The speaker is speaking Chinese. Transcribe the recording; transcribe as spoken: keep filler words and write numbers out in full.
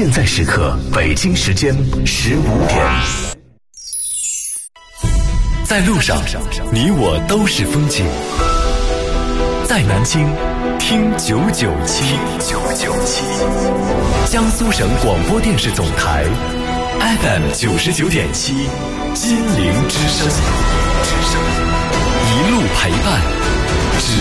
现在时刻，北京时间十五点。在路上，你我都是风景。在南京，听九九七，九九七，江苏省广播电视总台 F M 九十九点七，金陵之声，一路陪伴。